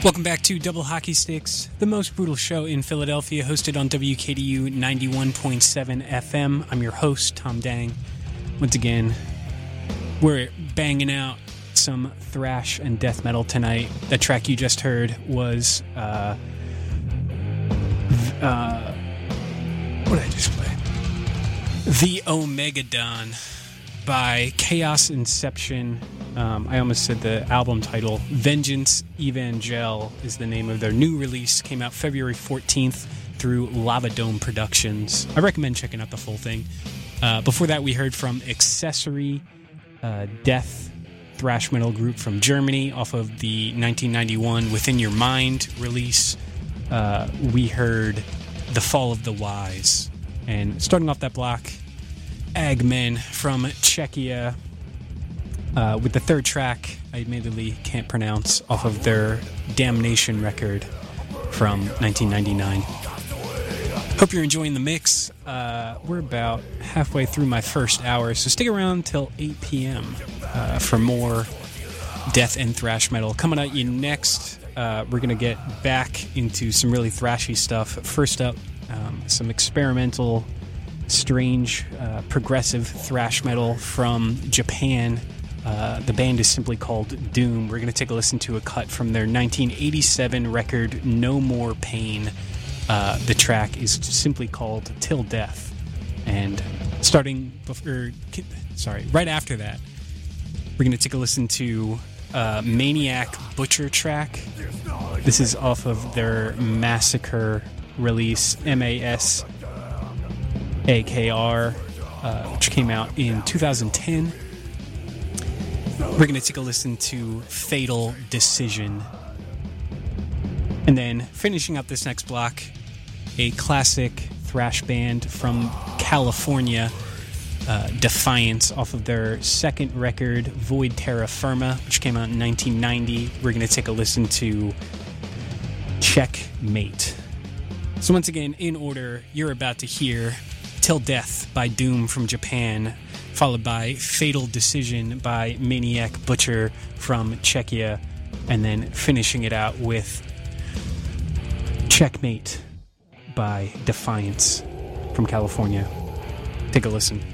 Welcome back to Double Hockey Sticks, the most brutal show in Philadelphia, hosted on WKDU 91.7 FM. I'm your host, Tom Dang. Once again, we're banging out some thrash and death metal tonight. That track you just heard was, what did I just play? The Omegadon by Chaos Inception. I almost said the album title. Vengeance Evangel is the name of their new release. Came out February 14th through Lava Dome Productions. I recommend checking out the full thing. Before that, we heard from Accessory, death thrash metal group from Germany, off of the 1991 Within Your Mind release. We heard The Fall of the Wise. And starting off that block, Agmen from Czechia, with the third track, I admittedly can't pronounce, off of their Damnation record from 1999. Hope you're enjoying the mix. We're about halfway through my first hour, so stick around till 8 p.m. For more death and thrash metal. Coming at you next, we're going to get back into some really thrashy stuff. First up, some experimental, strange, progressive thrash metal from Japan. The band is simply called Doom. We're going to take a listen to a cut from their 1987 record, No More Pain. The track is simply called Till Death. And right after that, we're going to take a listen to Maniac Butcher track. This is off of their Massacre release, MASAKR, which came out in 2010. We're going to take a listen to Fatal Decision. And then finishing up this next block, a classic thrash band from California, Defiance, off of their second record, Void Terra Firma, which came out in 1990. We're going to take a listen to Checkmate. So once again, in order, you're about to hear Till Death by Doom from Japan, followed by Fatal Decision by Maniac Butcher from Czechia, and then finishing it out with Checkmate by Defiance from California. Take a listen.